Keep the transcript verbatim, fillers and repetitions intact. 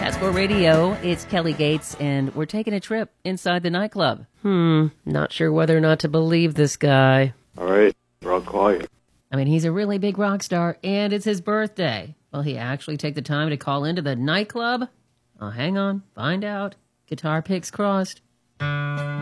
Passport Radio, it's Kelly Gates, and we're taking a trip inside the nightclub. Hmm, not sure whether or not to believe this guy. All right, I'll call you. I mean, he's a really big rock star, and it's his birthday. Will he actually take the time to call into the nightclub? Oh, hang on, find out. Guitar picks crossed.